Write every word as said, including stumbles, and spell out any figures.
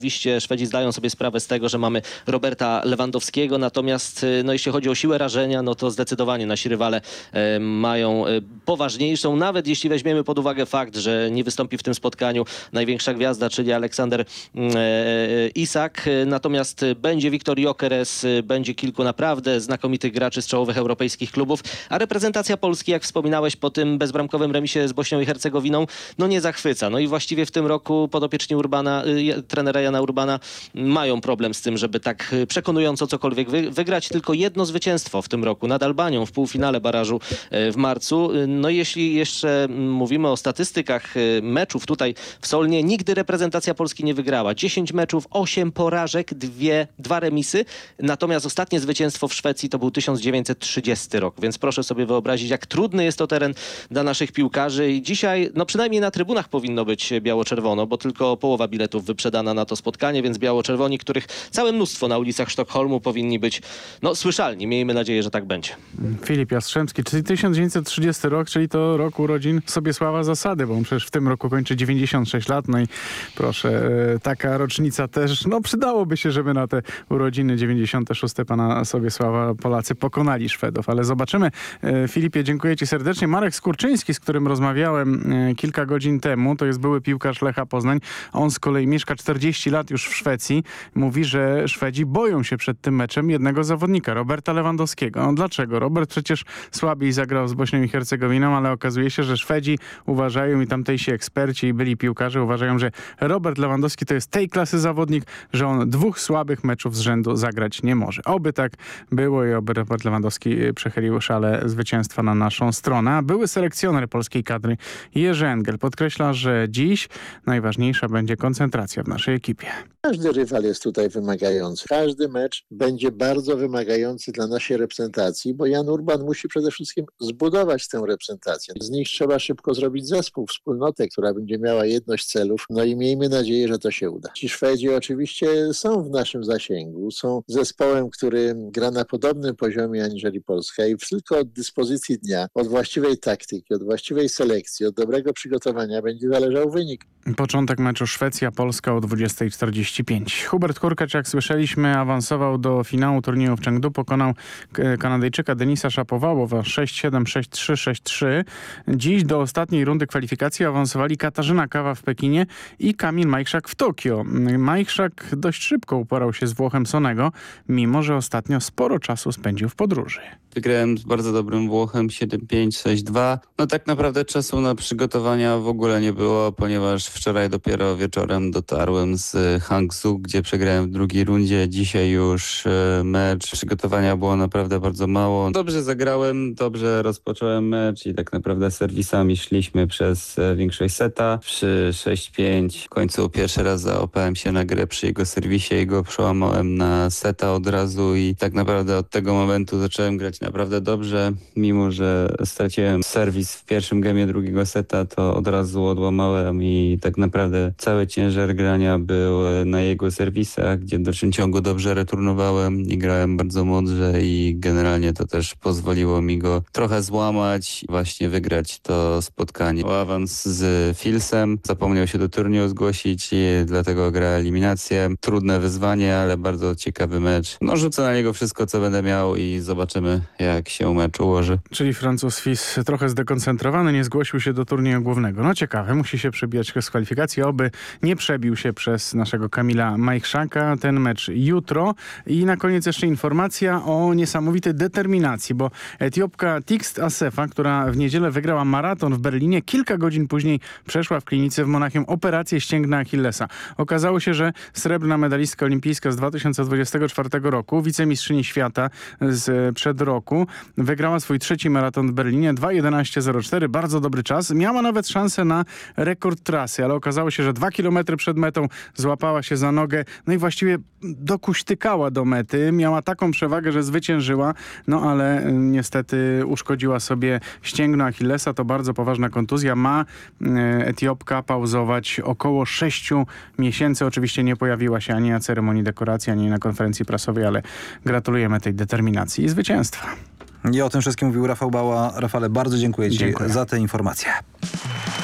Oczywiście Szwedzi zdają sobie sprawę z tego, że mamy Roberta Lewandowskiego, natomiast no, jeśli chodzi o siłę rażenia, no to zdecydowanie nasi rywale e, mają e, poważniejszą, nawet jeśli weźmiemy pod uwagę fakt, że nie wystąpi w tym spotkaniu największa gwiazda, czyli Aleksander e, Isak. Natomiast będzie Wiktor Gyökeres, będzie kilku naprawdę znakomitych graczy z czołowych europejskich klubów, a reprezentacja Polski, jak wspominałeś, po tym bezbramkowym remisie z Bośnią i Hercegowiną, no nie zachwyca. No i właściwie w tym roku podopieczni Urbana, y, trenera Jana Urbana mają problem z tym, żeby tak przekonująco cokolwiek wy, wygrać. Tylko jedno zwycięstwo w tym roku nad Albanią w półfinale barażu y, w marcu. No i jeśli jeszcze mówimy o statystykach y, meczów tutaj w Solnie, nigdy reprezentacja Polski nie wygrała. dziesięć meczów, osiem porażek, dwie, dwa remisy. Natomiast ostatnie zwycięstwo w Szwecji to był tysiąc dziewięćset trzydziesty rok, więc proszę sobie wyobrazić, jak trudny jest to teren dla naszych piłkarzy. I dzisiaj, no przynajmniej na trybunach powinno być biało-czerwono, bo tylko połowa biletów wyprzedana na to spotkanie, więc biało-czerwoni, których całe mnóstwo na ulicach Sztokholmu, powinni być no, słyszalni. Miejmy nadzieję, że tak będzie. Filip Jastrzębski, czyli tysiąc dziewięćset trzydziesty rok, czyli to rok urodzin Sobiesława Zasady, bo on przecież w tym roku kończy dziewięćdziesiąt sześć lat. No i proszę, taka rocznica też, no przydałoby się, żeby na te urodziny dziewięćdziesiąte szóste pana Sobiesława Polacy pokonali Szwedów, ale zobaczymy. Filipie, dziękuję ci serdecznie. Marek Skurczyński, z którym rozmawiałem kilka godzin temu, to jest były piłkarz Lecha Poznań. On z kolei mieszka czterdzieści lat już w Szwecji. Mówi, że Szwedzi boją się przed tym meczem jednego zawodnika, Roberta Lewandowskiego. No dlaczego? Robert przecież słabiej zagrał z Bośnią i Hercegowiną, ale okazuje się, że Szwedzi uważają i tamtejsi eksperci i byli piłkarze uważają, że Robert Lewandowski to jest tej klasy zawodnik, że on dwóch słabych meczów z rzędu zagrać nie może. Oby tak było i oby Robert Lewandowski przechylił szale zwycięstwa na naszą stronę. A były selekcjoner polskiej kadry Jerzy Engel podkreśla, że dziś najważniejsza będzie koncentracja w naszej ekipie. Każdy rywal jest tutaj wymagający. Każdy mecz będzie bardzo wymagający dla naszej reprezentacji, bo Jan Urban musi przede wszystkim zbudować tę reprezentację. Z nich trzeba szybko zrobić zespół, wspólnotę, która będzie miała jedność celów. No i miejmy nadzieję, że to się uda. Ci Szwedzi oczywiście są w naszym zasięgu. Są zespołem, który gra na podobnym poziomie aniżeli Polska i tylko od dyspozycji dnia, od właściwej taktyki, od właściwej selekcji, od dobrego przygotowania będzie zależał wynik. Początek meczu Szwecja-Polska o dwudziesta czterdzieści pięć. Hubert Hurkacz, jak słyszeliśmy, awansował do finału turnieju w Chengdu. Pokonał Kanadyjczyka Denisa Szapowałowa sześć siedem, sześć trzy, sześć trzy. Dziś do ostatniej rundy kwalifikacji awansowali Katarzyna Kawa w Pekinie i Kamil Majchrzak w Tokio. Majchrzak dość szybko uporał się z Włochem Sonego, mimo że ostatnio sporo czasu spędził w podróży. Wygrałem z bardzo dobrym Włochem siedem pięć, sześć dwa. No tak naprawdę czasu na przygotowania w ogóle nie było, ponieważ wczoraj dopiero wieczorem dotarłem z Hangzhou, gdzie przegrałem w drugiej rundzie. Dzisiaj już mecz. Przygotowania było naprawdę bardzo mało. Dobrze zagrałem, dobrze rozpocząłem mecz i tak naprawdę serwisami szliśmy przez większość seta. Przy sześć pięć w końcu pierwszy raz załapałem się na grę przy jego serwisie i go przełamałem na seta od razu i tak naprawdę od tego momentu zacząłem grać naprawdę dobrze. Mimo że straciłem serwis w pierwszym gemie drugiego seta, to od razu odłamałem i tak naprawdę cały ciężar grania był na jego serwisach, gdzie w dalszym ciągu dobrze returnowałem i grałem bardzo mądrze i generalnie to też pozwoliło mi go trochę złamać i właśnie wygrać to spotkanie. O awans z Filsem zapomniał się do turnieju zgłosić i dlatego gra eliminację. Trudne wyzwanie, ale bardzo ciekawy mecz. No rzucę na niego wszystko, co będę miał i zobaczymy, jak się mecz ułoży. Czyli Francuz Fils trochę zdekoncentrowany, nie zgłosił się do turnieju głównego. No ciekawe, musi się przebijać z kwalifikacji, oby nie przebił się przez naszego Kamila Majchrzaka. Ten mecz jutro. I na koniec jeszcze informacja o niesamowitej determinacji, bo Etiopka Tigst Assefa, która w niedzielę wygrała maraton w Berlinie, kilka godzin później przeszła w klinice w Monachium operację ścięgna Achillesa. Okazało się, że srebrna medalistka olimpijska z dwa tysiące dwudziestego czwartego roku, wicemistrzyni świata z przed roku, wygrała swój trzeci maraton w Berlinie, dwa jedenaście zero cztery, bardzo dobry czas. Miała nawet szansę na rekord trasy, ale okazało się, że dwa kilometry przed metą złapała się za nogę, no i właściwie dokuśtykała do mety. Miała taką przewagę, że zwyciężyła, no ale niestety uszkodziła sobie ścięgno Achillesa. To bardzo poważna kontuzja. Ma Etiopka pauzować około sześciu miesięcy. Oczywiście nie pojawiła się ani na ceremonii dekoracji, ani na konferencji prasowej, ale gratulujemy tej determinacji i zwycięstwa. I o tym wszystkim mówił Rafał Bała. Rafale, bardzo dziękuję Ci Dziękuję. za te informacje.